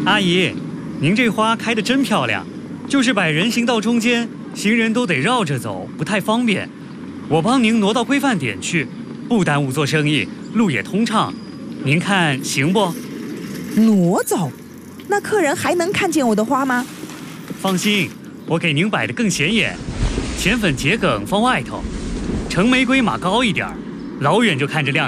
阿姨，您这花开得真漂亮，就是摆人行道中间，行人都得绕着走，不太方便。我帮您挪到规范点去，不耽误做生意，路也通畅。您看行不？ 挪走？那客人还能看见我的花吗？ 放心，我给您摆得更显眼，浅粉桔梗放外头，橙玫瑰码高一点，老远就看着亮。